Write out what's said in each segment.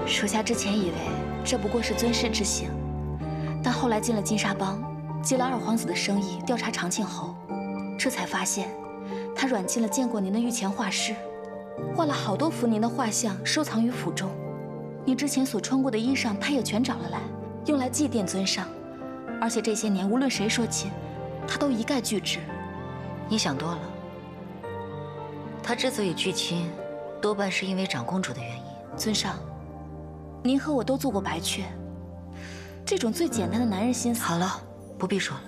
属下之前以为这不过是尊师之行，但后来进了金沙帮，接了二皇子的生意，调查长庆后，这才发现他软禁了见过您的御前画师，画了好多幅您的画像，收藏于府中。您之前所穿过的衣裳，他也全找了来，用来祭奠尊上。而且这些年，无论谁说起，他都一概拒之。 你想多了。他之所以拒亲，多半是因为长公主的原因。 尊上，您和我都做过白雀，这种最简单的男人心思…… 好了，不必说了。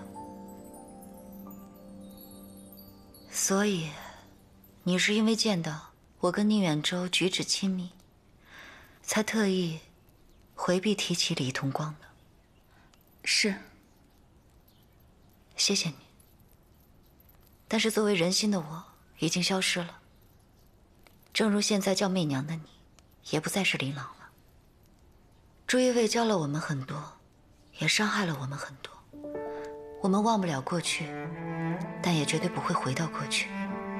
所以，你是因为见到我跟宁远舟举止亲密，才特意回避提起李同光的？ 是。 谢谢你。但是作为人心的我，已经消失了。正如现在叫媚娘的你，也不再是琳琅了。朱一卫教了我们很多，也伤害了我们很多。我们忘不了过去，但也绝对不会回到过去。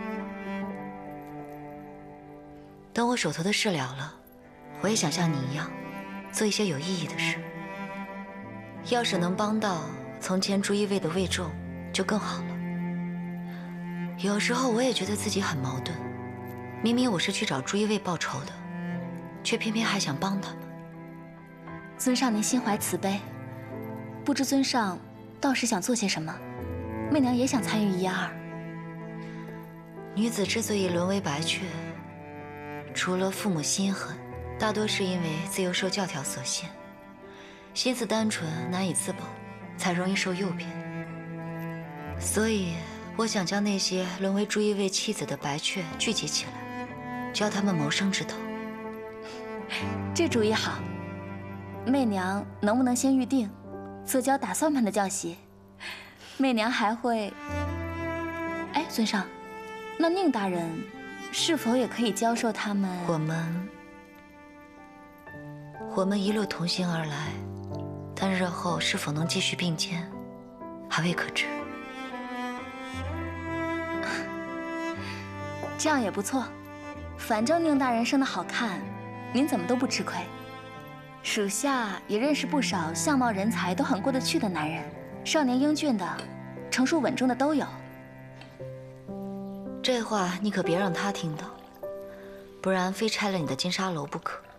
等我手头的事了了，我也想像你一样，做一些有意义的事。要是能帮到从前朱一卫的魏仲，就更好了。有时候我也觉得自己很矛盾，明明我是去找朱一卫报仇的，却偏偏还想帮他们。 尊上您心怀慈悲，不知尊上倒是想做些什么？媚娘也想参与一二。 女子之所以沦为白雀，除了父母心狠，大多是因为自幼受教条所限，心思单纯难以自保，才容易受诱骗。所以我想将那些沦为朱一卫妻子的白雀聚集起来，教他们谋生之道。 这主意好，媚娘能不能先预定，做教打算盘的教习？媚娘还会……哎，尊上，那宁大人是否也可以教授他们？ 我们一路同行而来，但日后是否能继续并肩，还未可知。 这样也不错，反正宁大人生得好看，您怎么都不吃亏。属下也认识不少相貌人才都很过得去的男人，少年英俊的，成熟稳重的都有。 这话你可别让他听到，不然非拆了你的金沙楼不可。